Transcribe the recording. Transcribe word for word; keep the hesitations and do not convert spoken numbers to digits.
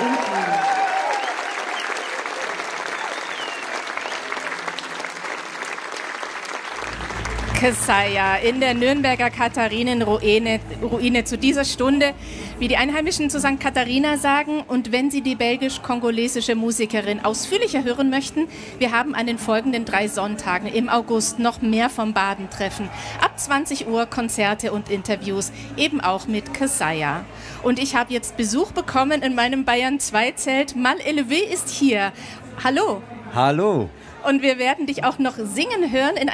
Kassaya in der Nürnberger Katharinenruine Ruine zu dieser Stunde, wie die Einheimischen zu Sankt Katharina sagen. Und wenn Sie die belgisch-kongolesische Musikerin ausführlicher hören möchten, wir haben an den folgenden drei Sonntagen im August noch mehr vom Baden-Treffen. Ab zwanzig Uhr Konzerte und Interviews, eben auch mit Kassaya. Und ich habe jetzt Besuch bekommen in meinem Bayern zwei Zelt. Mal Elevé ist hier. Hallo. Hallo. Und wir werden dich auch noch singen hören in